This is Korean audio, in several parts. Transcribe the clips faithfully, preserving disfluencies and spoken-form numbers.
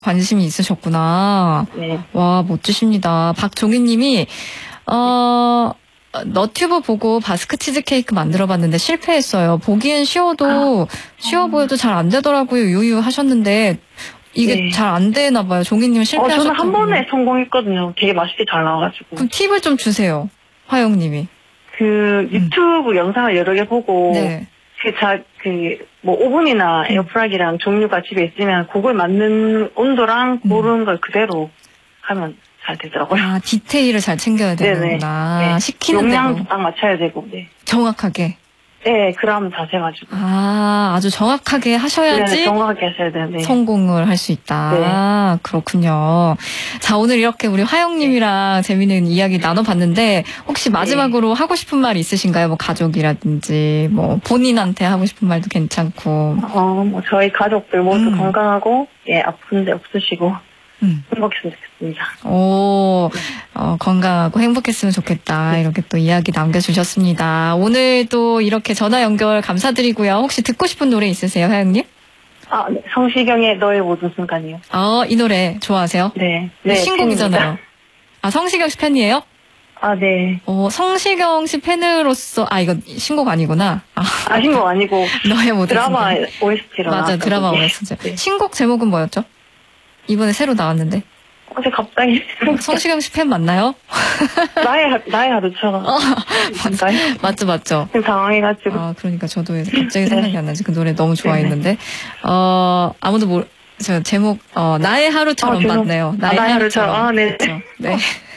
관심이 있으셨구나. 네. 와, 멋지십니다. 박종희님이, 어, 너튜브 보고 바스크 치즈케이크 만들어봤는데 실패했어요. 보기엔 쉬워도, 쉬워 보여도 잘 안 되더라고요. 유유 하셨는데, 이게 네. 잘 안 되나 봐요. 종희님은 어, 실패하셨다고. 저는 한 번에 성공했거든요. 되게 맛있게 잘 나와가지고. 그럼 팁을 좀 주세요. 화영님이. 그 유튜브 영상을 여러 개 보고 네. 그 자 그 뭐 오븐이나 에어프라이기랑 종류가 집에 있으면 그걸 맞는 온도랑 고른 걸 그대로 하면 잘 되더라고요. 아, 디테일을 잘 챙겨야 네네. 되는구나. 네. 시키는 용량도 대로. 딱 맞춰야 되고, 네. 정확하게. 네, 그럼 다 세가지고. 아, 아주 정확하게 하셔야지 네, 정확하게 하셔야 돼요. 네. 성공을 할 수 있다. 네. 그렇군요. 자, 오늘 이렇게 우리 화영님이랑 재미있는 이야기 나눠봤는데 혹시 마지막으로 네. 하고 싶은 말 있으신가요? 뭐 가족이라든지 뭐 본인한테 하고 싶은 말도 괜찮고. 어, 뭐 저희 가족들 모두 음. 건강하고 예 아픈 데 없으시고 음. 행복했으면 좋겠습니다. 오, 어, 건강하고 행복했으면 좋겠다. 이렇게 또 이야기 남겨주셨습니다. 오늘 또 이렇게 전화 연결 감사드리고요. 혹시 듣고 싶은 노래 있으세요, 화영님? 아, 네. 성시경의 너의 모든 순간이요. 어, 이 노래 좋아하세요? 네. 네. 신곡이잖아요. 팬입니다. 아, 성시경 씨 팬이에요? 아, 네. 어, 성시경 씨 팬으로서, 아, 이거 신곡 아니구나. 아, 아 신곡 아니고 너의 모든 드라마 순간. 오에스티로 맞아, 드라마 그게. 오에스티. 네. 신곡 제목은 뭐였죠? 이번에 새로 나왔는데. 어제 갑자기 성시경 씨 팬 맞나요? 나의 하- 나의 하루처럼. 어, 맞아요. 맞죠, 맞죠. 지금 당황해가지고. 아, 그러니까 저도 갑자기 생각이 네. 안 나지. 그 노래 너무 좋아했는데. 어, 아무도 모르, 저 제목, 어, 나의 하루처럼 아, 죄송- 맞네요. 아, 나의 하루처럼. 아, 네. 그렇죠. 네.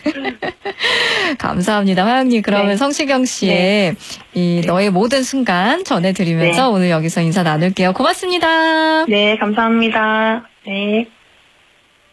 감사합니다. 화영님. 그러면 네. 성시경 씨의 이 네. 너의 모든 순간 전해드리면서 네. 오늘 여기서 인사 나눌게요. 고맙습니다. 네, 감사합니다. 네.